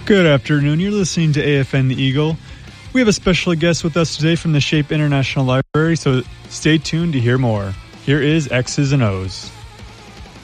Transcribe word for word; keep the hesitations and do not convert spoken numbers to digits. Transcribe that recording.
Good afternoon. You're listening to A F N The Eagle. We have a special guest with us today from the Shape International Library, so stay tuned to hear more. Here is X's and O's.